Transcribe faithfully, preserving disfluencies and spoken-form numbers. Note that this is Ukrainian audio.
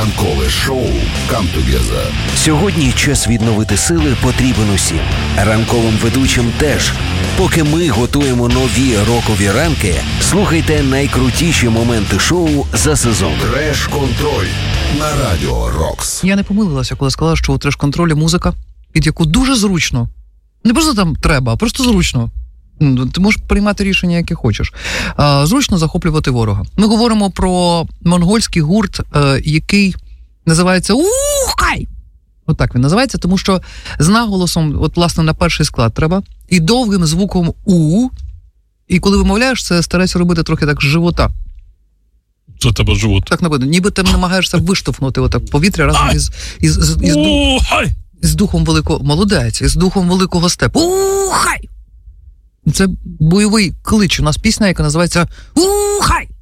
Ранкове шоу «Come Together». Сьогодні час відновити сили потрібен усім. Ранковим ведучим теж. Поки ми готуємо нові рокові ранки, слухайте найкрутіші моменти шоу за сезон. Треш-контроль на Радіо Рокс. Я не помилилася, коли сказала, що у треш-контролі музика, під яку дуже зручно, не просто там треба, а просто зручно. Ти можеш приймати рішення, яке хочеш. А, зручно захоплювати ворога. Ми говоримо про монгольський гурт, а, який називається «Ухай!». Отак він називається, тому що з наголосом, от, власне, на перший склад треба, і довгим звуком «у», і коли вимовляєш, це старайся робити трохи так з живота. Це тебе живот. Так напевно, ніби ти намагаєшся виштовхнути отак повітря разом із, із, із, із, із, із духом великого... Молодець, із духом великого степу. «Ухай!». Це бойовий клич. У нас пісня, яка називається «Ухай!».